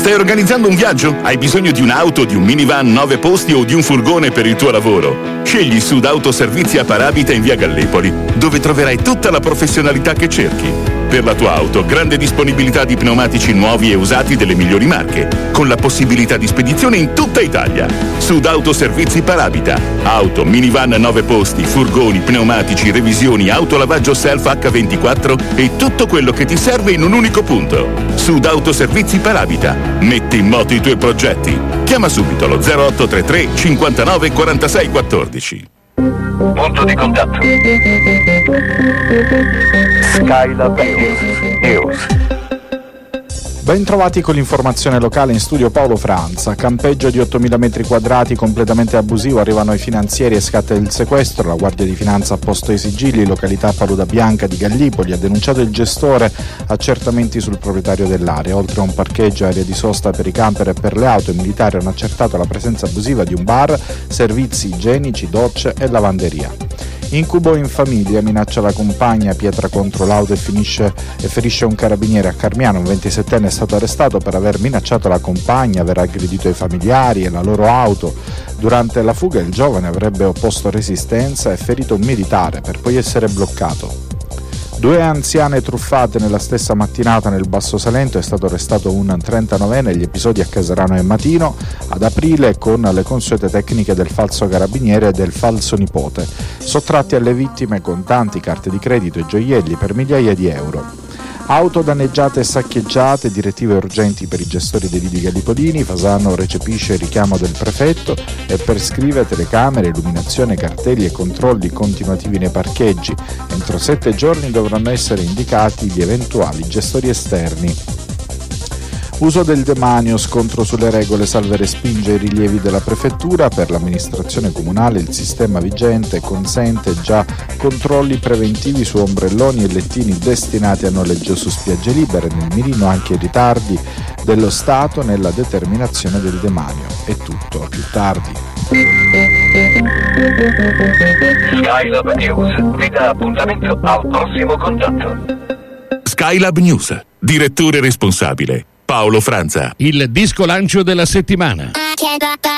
Stai organizzando un viaggio? Hai bisogno di un'auto, di un minivan 9 posti o di un furgone per il tuo lavoro? Scegli Sud Autoservizi a Parabita in via Gallipoli, dove troverai tutta la professionalità che cerchi. Per la tua auto, grande disponibilità di pneumatici nuovi e usati delle migliori marche, con la possibilità di spedizione in tutta Italia. Sud Autoservizi Parabita. Auto, minivan 9 posti, furgoni, pneumatici, revisioni, autolavaggio self H24 e tutto quello che ti serve in un unico punto. Sud Autoservizi Parabita. Metti in moto i tuoi progetti. Chiama subito lo 0833 59 46 14. Punto di contatto. Skylab News. Ben trovati con l'informazione locale, in studio Paolo Franza. Campeggio di 8.000 metri quadrati completamente abusivo, arrivano i finanzieri e scatta il sequestro. La Guardia di Finanza ha posto i sigilli, località Paluda Bianca di Gallipoli, ha denunciato il gestore, accertamenti sul proprietario dell'area. Oltre a un parcheggio, area di sosta per i camper e per le auto, i militari hanno accertato la presenza abusiva di un bar, servizi igienici, docce e lavanderia. Incubo in famiglia, minaccia la compagna, pietra contro l'auto e ferisce un carabiniere a Carmiano. Un 27enne è stato arrestato per aver minacciato la compagna, aver aggredito i familiari e la loro auto. Durante la fuga il giovane avrebbe opposto resistenza e ferito un militare per poi essere bloccato. 2 anziane truffate nella stessa mattinata nel Basso Salento, è stato arrestato un 39enne, gli episodi a Casarano e Matino, ad aprile con le consuete tecniche del falso carabiniere e del falso nipote, sottratti alle vittime contanti, carte di credito e gioielli per migliaia di euro. Auto danneggiate e saccheggiate, direttive urgenti per i gestori dei lidi gallipolini. Fasano recepisce il richiamo del prefetto e prescrive telecamere, illuminazione, cartelli e controlli continuativi nei parcheggi. Entro 7 giorni dovranno essere indicati gli eventuali gestori esterni. Uso del demanio, scontro sulle regole, salve respinge i rilievi della prefettura. Per l'amministrazione comunale il sistema vigente consente già controlli preventivi su ombrelloni e lettini destinati a noleggio su spiagge libere. Nel mirino anche i ritardi dello Stato nella determinazione del demanio. È tutto, a più tardi. Skylab News vi dà appuntamento al prossimo contatto. Skylab News. Direttore responsabile Paolo Franza. Il disco lancio della settimana.